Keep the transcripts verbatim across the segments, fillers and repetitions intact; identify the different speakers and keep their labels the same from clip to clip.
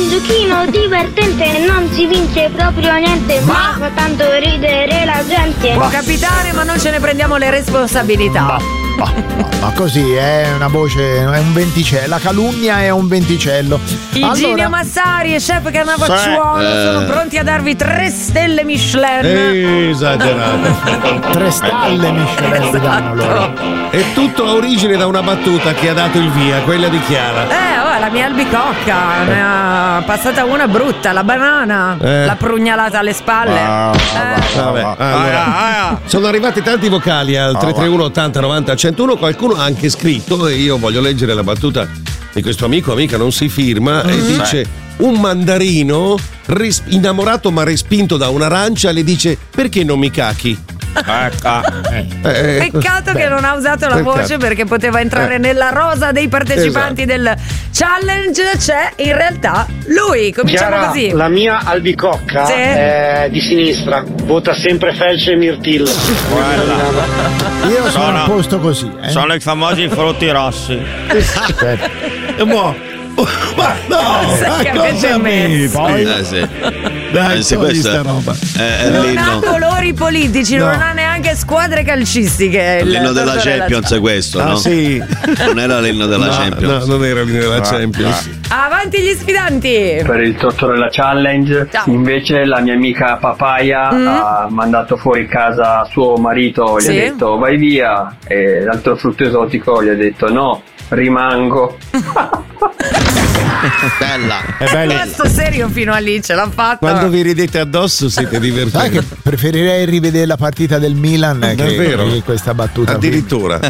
Speaker 1: un giochino divertente e non si vince proprio niente, ma, ma fa tanto ridere la gente.
Speaker 2: Può capitare, ma non ce ne prendiamo le responsabilità.
Speaker 3: Ma. Ma, ma, ma così è una voce, è un venticello. La calunnia è un venticello.
Speaker 2: Iginio allora... Massari e chef Cannavacciuolo eh. sono pronti a darvi tre stelle Michelin.
Speaker 4: Esagerato.
Speaker 3: Tre stalle Michelin esatto. danno loro.
Speaker 4: È tutto a origine da una battuta che ha dato il via, quella di Chiara.
Speaker 2: Eh, oh, la mia albicocca ne ha passata una brutta, la banana, eh. la prugnalata alle spalle. Ah,
Speaker 4: eh. Vabbè, allora, ah, ah. Sono arrivati tanti vocali al tre tre uno ottanta novanta centuno, qualcuno ha anche scritto e io voglio leggere la battuta di questo amico, amica non si firma mm. e dice: un mandarino ris- innamorato ma respinto da un'arancia le dice: perché non mi cachi?
Speaker 2: Eh, Peccato beh, che non ha usato la peccato. voce perché poteva entrare eh. nella rosa dei partecipanti esatto. del challenge. C'è in realtà lui. Cominciamo
Speaker 5: Chiara,
Speaker 2: così.
Speaker 5: La mia albicocca sì. è di sinistra, vota sempre Felce e Mirtillo.
Speaker 3: Io sono a posto così eh.
Speaker 6: Sono i famosi frutti rossi.
Speaker 4: E mo ma no,
Speaker 2: sai che avete messo
Speaker 4: poi
Speaker 7: eh, sì.
Speaker 4: Dai,
Speaker 7: eh, sì, questa
Speaker 4: roba.
Speaker 7: È, è
Speaker 2: non
Speaker 7: l'inno.
Speaker 2: ha colori politici, no. non ha neanche squadre calcistiche.
Speaker 7: L'inno della Champions è questo,
Speaker 4: ah,
Speaker 7: no?
Speaker 4: Sì.
Speaker 7: Non era l'inno della
Speaker 4: no,
Speaker 7: Champions.
Speaker 4: No, non era l'inno della
Speaker 7: ah,
Speaker 4: Champions.
Speaker 7: Ah.
Speaker 2: Avanti gli sfidanti.
Speaker 8: Per il Tortorella Challenge,
Speaker 2: Ciao.
Speaker 8: invece la mia amica Papaya mm. ha mandato fuori casa suo marito, gli
Speaker 2: sì.
Speaker 8: ha detto vai via, e l'altro frutto esotico gli ha detto no, rimango.
Speaker 7: Bella,
Speaker 4: è bella.
Speaker 2: Questo serio fino a lì ce l'ha fatta.
Speaker 4: Quando vi ridete addosso siete divertenti.
Speaker 3: Sai che preferirei rivedere la partita del Milan che, che questa battuta.
Speaker 4: Addirittura.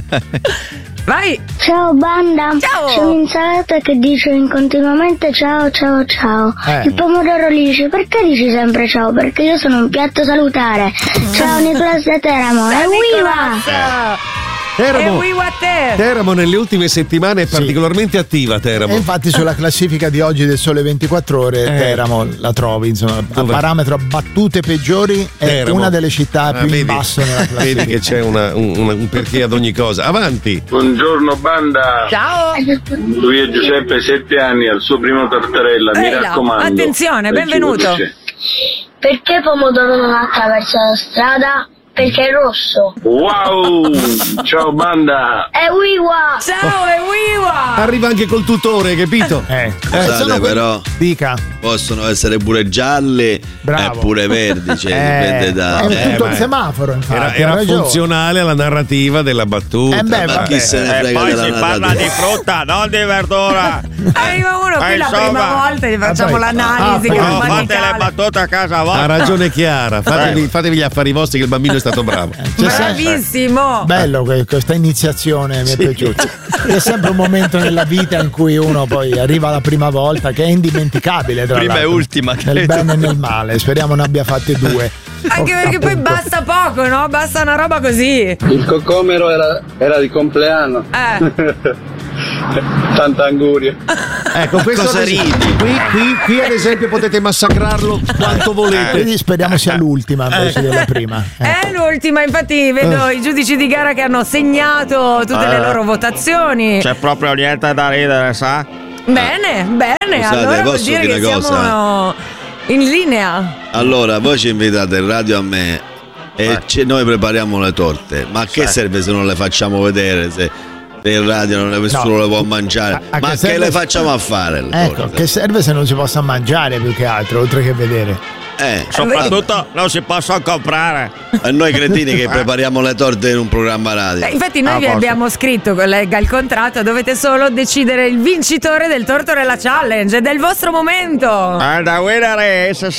Speaker 2: Vai.
Speaker 1: Ciao banda.
Speaker 2: Ciao.
Speaker 1: C'è un'insalata che dice continuamente ciao ciao ciao.
Speaker 3: Eh.
Speaker 1: Il pomodoro gli dice perché dici sempre ciao? Perché io sono un piatto salutare. Ciao Nicolas da Teramo. E viva!
Speaker 4: Teramo,
Speaker 2: e a te.
Speaker 4: Teramo nelle ultime settimane è sì. particolarmente attiva Teramo.
Speaker 3: E infatti sulla classifica di oggi del Sole ventiquattro Ore eh. Teramo la trovi, insomma, a parametro battute peggiori è Teramo. Una delle città ah, più
Speaker 4: vedi,
Speaker 3: in basso nella classifica.
Speaker 4: Vedi che c'è una, un, un perché ad ogni cosa. Avanti.
Speaker 9: Buongiorno banda.
Speaker 2: Ciao.
Speaker 9: Lui è Giuseppe, sette anni, al suo primo Tortorella, mi
Speaker 2: Eila.
Speaker 9: raccomando.
Speaker 2: Attenzione, benvenuto.
Speaker 1: Perché pomodoro non attraversa la strada? Perché è rosso.
Speaker 9: Wow! Ciao banda!
Speaker 1: E wiwa!
Speaker 2: Ciao e wiwa!
Speaker 4: Arriva anche col tutore, capito?
Speaker 3: Eh,
Speaker 7: Scusate,
Speaker 3: eh
Speaker 7: però
Speaker 3: dica.
Speaker 7: Possono essere pure gialli e pure verdi, cioè
Speaker 3: eh,
Speaker 7: dipende da.
Speaker 3: È
Speaker 4: eh,
Speaker 3: tutto il semaforo, infatti.
Speaker 4: Era, era funzionale alla narrativa della battuta.
Speaker 3: Eh beh,
Speaker 7: ma
Speaker 3: vabbè.
Speaker 7: chi se ne frega
Speaker 6: e poi
Speaker 7: della
Speaker 6: si
Speaker 7: narrativa?
Speaker 6: parla di frutta, non di verdura.
Speaker 2: Arriva uno qui
Speaker 6: eh,
Speaker 2: la
Speaker 6: insomma.
Speaker 2: prima volta gli facciamo
Speaker 3: poi,
Speaker 2: l'analisi.
Speaker 3: ah,
Speaker 2: che
Speaker 6: No,
Speaker 2: è
Speaker 6: fate le battute a casa vostra.
Speaker 4: Ha ragione Chiara, fatevi, fatevi gli affari vostri che il bambino è stato bravo.
Speaker 2: Bravissimo.
Speaker 3: Bello questa iniziazione, mi è piaciuta. È sempre un momento nella vita in cui uno poi arriva la prima volta che è indimenticabile. Tra
Speaker 7: Prima
Speaker 3: l'altro,
Speaker 7: e ultima,
Speaker 3: nel
Speaker 7: credo.
Speaker 3: bene e nel male. Speriamo ne abbia fatte due.
Speaker 2: Anche perché
Speaker 3: appunto.
Speaker 2: poi basta poco, no? Basta una roba così.
Speaker 9: Il cocomero era, era di compleanno.
Speaker 2: Eh.
Speaker 9: Tanta anguria.
Speaker 4: Ecco, questo
Speaker 7: Cosa ridi?
Speaker 4: Qui, qui, qui ad esempio potete massacrarlo quanto volete.
Speaker 3: Quindi speriamo sia l'ultima invece della prima.
Speaker 2: È l'ultima, infatti vedo i giudici di gara che hanno segnato tutte
Speaker 6: Eh.
Speaker 2: le loro votazioni.
Speaker 6: C'è proprio niente da ridere, sa?
Speaker 2: Bene, bene,
Speaker 7: Scusate,
Speaker 2: allora vuol
Speaker 7: posso
Speaker 2: dire
Speaker 7: dire
Speaker 2: che
Speaker 7: una cosa?
Speaker 2: siamo in linea.
Speaker 7: Allora, voi ci invitate in radio a me e ci- noi prepariamo le torte. Ma che serve se non le facciamo vedere? Se se in radio non le- nessuno
Speaker 3: No.
Speaker 7: le può mangiare.
Speaker 3: A- a
Speaker 7: Ma
Speaker 3: che
Speaker 7: che
Speaker 3: serve-
Speaker 7: le facciamo a fare? Le
Speaker 3: Ecco,
Speaker 7: torte?
Speaker 3: che serve se non si possa mangiare più che altro, oltre che vedere.
Speaker 7: Eh,
Speaker 6: Soprattutto non si possono comprare.
Speaker 7: a noi cretini che prepariamo le torte in un programma radio.
Speaker 2: Eh, infatti noi
Speaker 6: Ah,
Speaker 2: vi
Speaker 6: posso.
Speaker 2: abbiamo scritto, legga il contratto, dovete solo decidere il vincitore del Tortorella Challenge, è del vostro momento.
Speaker 6: And the winner is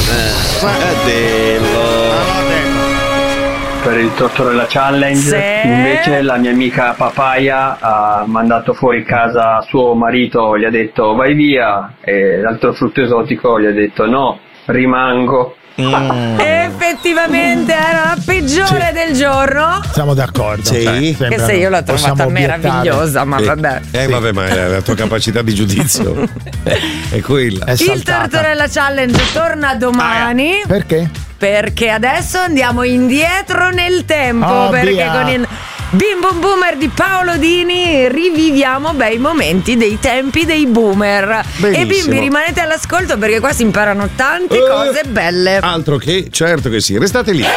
Speaker 7: Eh, dillo.
Speaker 8: Per il Tortorella Challenge,
Speaker 2: Sì.
Speaker 8: invece la mia amica Papaya ha mandato fuori casa suo marito, gli ha detto vai via, e l'altro frutto esotico gli ha detto no, rimango.
Speaker 2: Effettivamente era la peggiore
Speaker 3: Sì.
Speaker 2: del giorno.
Speaker 3: Siamo d'accordo.
Speaker 4: Sì.
Speaker 3: Cioè,
Speaker 2: Che
Speaker 3: sembra-
Speaker 2: se io l'ho trovata
Speaker 3: possiamo obiettare.
Speaker 2: meravigliosa, ma
Speaker 4: Eh,
Speaker 2: vabbè.
Speaker 4: Eh, vabbè, ma è la tua capacità di giudizio è quella.
Speaker 3: È
Speaker 2: Il
Speaker 3: saltata.
Speaker 2: Tortorella Challenge torna domani.
Speaker 3: Perché?
Speaker 2: Perché adesso andiamo indietro nel tempo.
Speaker 3: Oh,
Speaker 2: perché
Speaker 3: via.
Speaker 2: con il Bim Bum Boomer di Paolo Dini, riviviamo bei momenti dei tempi dei boomer. Benissimo. E bimbi, rimanete all'ascolto perché qua si imparano tante uh, cose belle.
Speaker 4: Altro che, certo che sì, restate lì.